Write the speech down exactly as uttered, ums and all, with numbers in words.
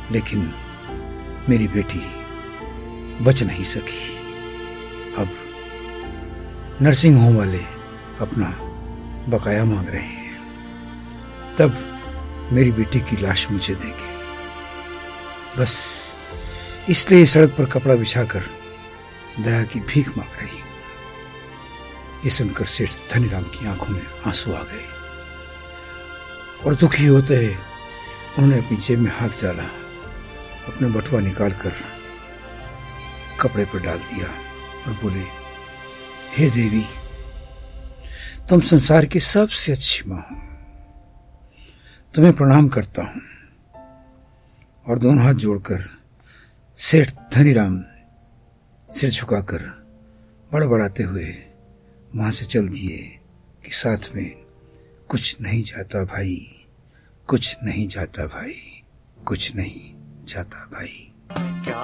लेकिन मेरी बेटी बच नहीं सकी। अब नर्सिंग होम वाले अपना बकाया मांग रहे हैं, तब मेरी बेटी की लाश मुझे देंगे। बस इसलिए सड़क पर कपड़ा बिछाकर दया की भीख मांग रही हूं। ये सुनकर सेठ धनीराम की आंखों में आंसू आ गए और दुखी होते हैं उन्होंने अपनी जेब में हाथ डाला, अपना बटुआ निकालकर कपड़े पर डाल दिया और बोले, हे देवी, तुम संसार की सबसे अच्छी मां हो, तुम्हें प्रणाम करता हूं। और दोनों हाथ जोड़कर सेठ धनीराम सिर झुकाकर बड़बड़ाते हुए वहां से चल दिए कि साथ में कुछ नहीं जाता भाई, कुछ नहीं जाता भाई, कुछ नहीं जाता भाई।